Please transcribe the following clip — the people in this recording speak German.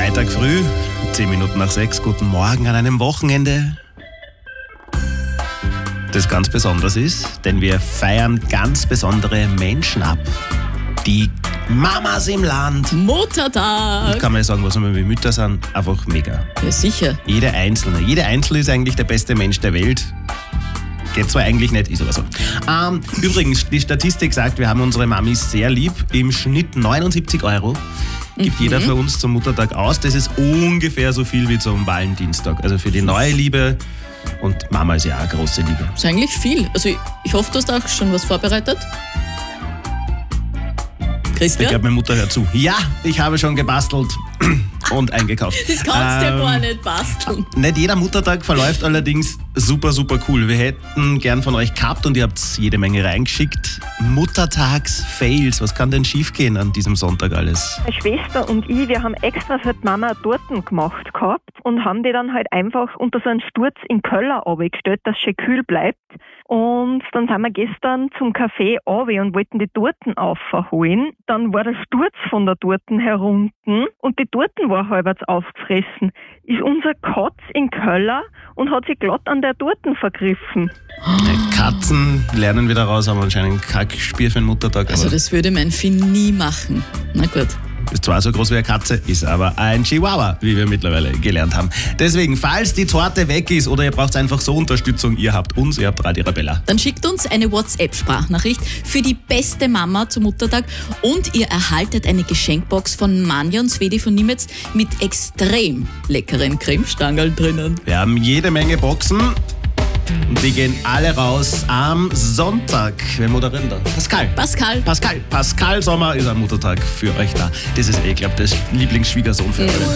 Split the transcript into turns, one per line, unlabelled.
Freitag früh, 10 Minuten nach 6, guten Morgen an einem Wochenende, das ganz besonders ist, denn wir feiern ganz besondere Menschen ab. Die Mamas im Land.
Muttertag.
Ich kann mal sagen, was wir wie Mütter sind, einfach mega.
Ja, sicher.
Jede Einzelne ist eigentlich der beste Mensch der Welt. Geht zwar eigentlich nicht, ist aber so. Übrigens, die Statistik sagt, wir haben unsere Mamis sehr lieb. Im Schnitt 79 € gibt jeder für uns zum Muttertag aus. Das ist ungefähr so viel wie zum Valentinstag. Also für die neue Liebe. Und Mama ist ja auch eine große Liebe.
Das ist eigentlich viel. Also ich hoffe, du hast auch schon was vorbereitet. Christian?
Ich glaube, meine Mutter hört zu. Ja, ich habe schon gebastelt und eingekauft.
Das kannst du ja gar nicht basteln.
Nicht jeder Muttertag verläuft allerdings super, super cool. Wir hätten gern von euch gehabt und ihr habt jede Menge reingeschickt. Muttertags-Fails. Was kann denn schiefgehen an diesem Sonntag alles?
Meine Schwester und ich, wir haben extra für die Mama Torten gemacht gehabt und haben die dann halt einfach unter so einen Sturz in Keller runtergestellt, dass es schön kühl bleibt. Und dann sind wir gestern zum Café runter und wollten die Torten aufholen. Dann war der Sturz von der Torten herunten und die Torten war halbwegs aufgefressen. Ist unser Katz in Keller und hat sich glatt an der Torten vergriffen.
Katzen lernen wieder raus, haben anscheinend ein Kackspiel für den Muttertag.
Also das würde mein Finn nie machen. Na gut.
Ist zwar so groß wie eine Katze, ist aber ein Chihuahua, wie wir mittlerweile gelernt haben. Deswegen, falls die Torte weg ist oder ihr braucht einfach so Unterstützung, ihr habt uns, ihr habt Radio Arabella.
Dann schickt uns eine WhatsApp-Sprachnachricht für die beste Mama zum Muttertag und ihr erhaltet eine Geschenkbox von Manja und Svedi von Nimetz mit extrem leckeren Cremestangeln drinnen.
Wir haben jede Menge Boxen und die gehen alle raus am Sonntag. Wer moderiert da? Pascal Sommer ist am Muttertag für euch da. Das ist, ich glaube, der Lieblingsschwiegersohn für alle.